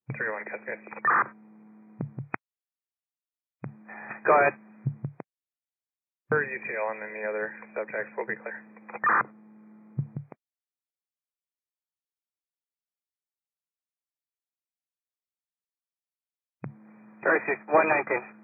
3-1 Cascade. Go ahead. For UTL and any other subjects will be clear. 36, 119.